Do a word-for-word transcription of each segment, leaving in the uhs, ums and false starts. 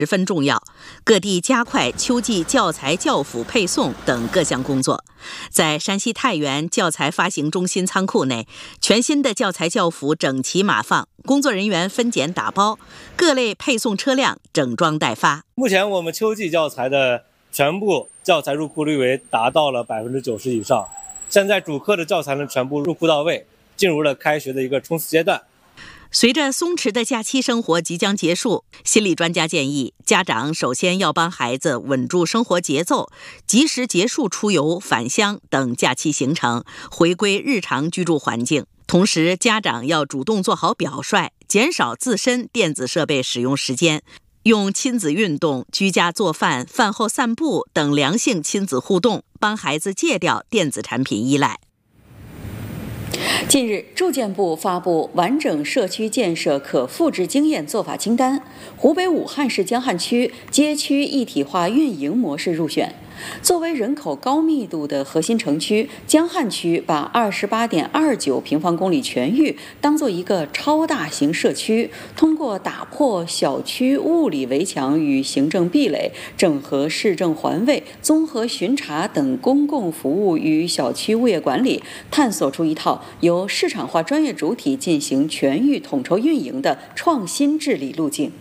十分重要，各地加快秋季教材教辅配送等各项工作。在山西太原教材发行中心仓库内，全新的教材教辅整齐码放，工作人员分拣打包，各类配送车辆整装待发。 目前我们秋季教材的全部教材入库率为达到了百分之九十以上，现在主课的教材呢全部入库到位，进入了开学的一个冲刺阶段。 随着松弛的假期生活即将结束，心理专家建议家长首先要帮孩子稳住生活节奏，及时结束出游、返乡等假期行程，回归日常居住环境。同时，家长要主动做好表率，减少自身电子设备使用时间，用亲子运动、居家做饭、饭后散步等良性亲子互动，帮孩子戒掉电子产品依赖。 近日，住建部发布完整社区建设可复制经验做法清单，湖北武汉市江汉区街区一体化运营模式入选。作为人口高密度的核心城区，江汉区把二十八点二九平方公里全域当做一个超大型社区，通过打破小区物理围墙与行政壁垒，整合市政环卫、综合巡查等公共服务与小区物业管理，探索出一套由市场化专业主体进行全域统筹运营的创新治理路径。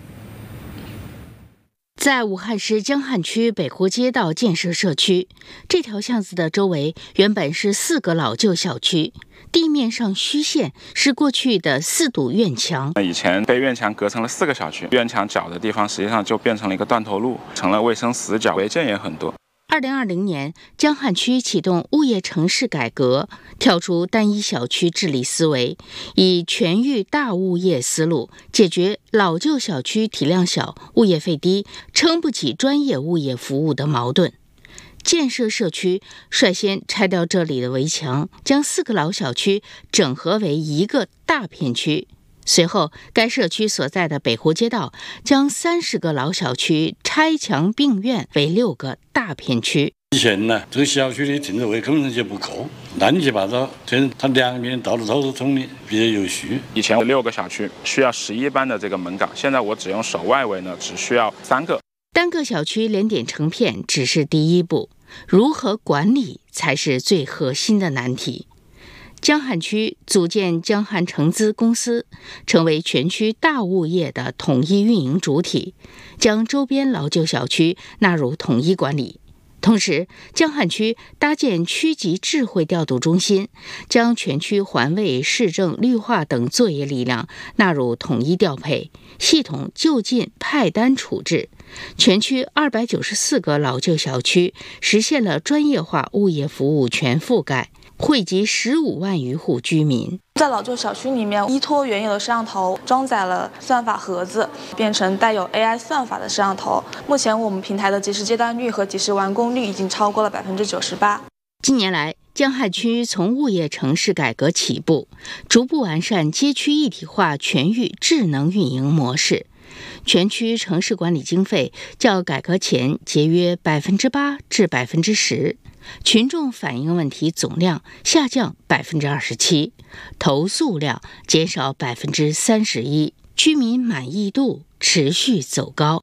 在武汉市江汉区北湖街道建设社区，这条巷子的周围原本是四个老旧小区，地面上虚线是过去的四堵院墙。 以前被院墙隔成了四个小区，院墙角的地方实际上就变成了一个断头路，成了卫生死角，违建也很多。 二零二零年，江汉区启动物业城市改革，跳出单一小区治理思维，以全域大物业思路解决老旧小区体量小、物业费低、撑不起专业物业服务的矛盾。建设社区率先拆掉这里的围墙，将四个老小区整合为一个大片区。随后，该社区所在的北湖街道将三十个老小区拆墙并院为六个大片区。 以前呢，这个小区的停车位根本就不够，乱七八糟，这它两面道路都是通的，比较有序。 以前六个小区需要十一班的这个门岗，现在我只用守外围呢，只需要三个。 单个小区连点成片只是第一步，如何管理才是最核心的难题。江汉区组建江汉城资公司，成为全区大物业的统一运营主体，将周边老旧小区纳入统一管理。同时，江汉区搭建区级智慧调度中心，将全区环卫、市政、绿化等作业力量纳入统一调配，系统就近派单处置。全区二百九十四个老旧小区实现了专业化物业服务全覆盖，惠及十五万余户居民。 在老旧小区里面，依托原有的摄像头，装载了算法盒子，变成带有 A I 算法的摄像头。目前我们平台的及时接单率和及时完工率已经超过了百分之九十八。 近年来，江汉区从物业城市改革起步，逐步完善街区一体化全域智能运营模式。全区城市管理经费较改革前节约百分之八至百分之十，群众反映问题总量下降百分之二十七，投诉量减少百分之三十一，居民满意度持续走高。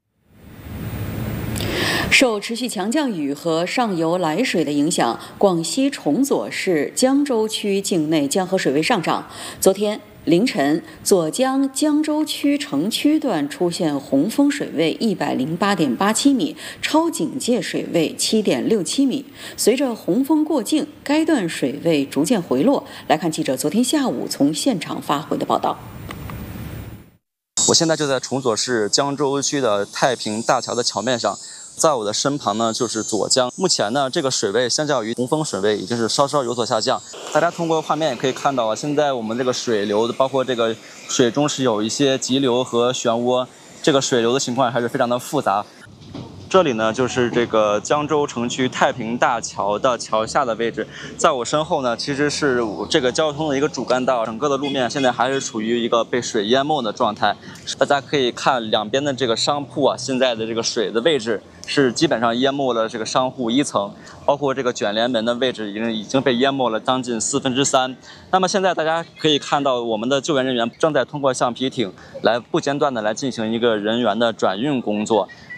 受持续强降雨和上游来水的影响，广西崇左市江州区境内江河水位上涨。昨天凌晨，左江江州区城区段出现洪峰水位一百零八点八七米，超警戒水位七点六七米。随着洪峰过境，该段水位逐渐回落。来看记者昨天下午从现场发回的报道。 我现在就在崇左市江州区的太平大桥的桥面上。在我的身旁呢，就是左江。目前呢，这个水位相较于洪峰水位已经是稍稍有所下降。大家通过画面也可以看到啊，现在我们这个水流，包括这个水中是有一些急流和漩涡，这个水流的情况还是非常的复杂。 这里呢就是这个江州城区太平大桥的桥下的位置，在我身后呢其实是这个交通的一个主干道，整个的路面现在还是处于一个被水淹没的状态。大家可以看两边的这个商铺啊，现在的这个水的位置是基本上淹没了这个商户一层，包括这个卷帘门的位置已经已经被淹没了将近四分之三。那么现在大家可以看到，我们的救援人员正在通过橡皮艇来不间断的来进行一个人员的转运工作。